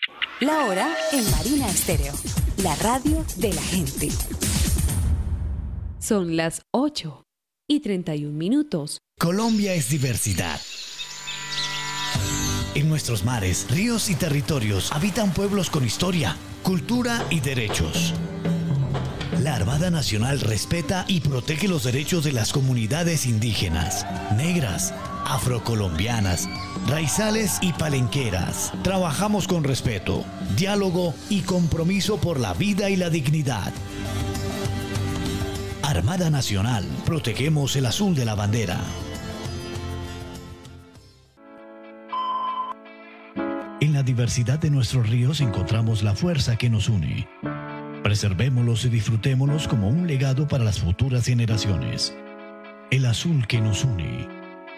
La hora en Marina Estéreo, la radio de la gente. Son las 8:31. Colombia es diversidad. En nuestros mares, ríos y territorios habitan pueblos con historia, cultura y derechos. La Armada Nacional respeta y protege los derechos de las comunidades indígenas, negras, afrocolombianas, raizales y palenqueras. Trabajamos con respeto, diálogo y compromiso por la vida y la dignidad. Armada Nacional, protegemos el azul de la bandera. En la diversidad de nuestros ríos encontramos la fuerza que nos une. Preservémoslos y disfrutémoslos como un legado para las futuras generaciones. El azul que nos une.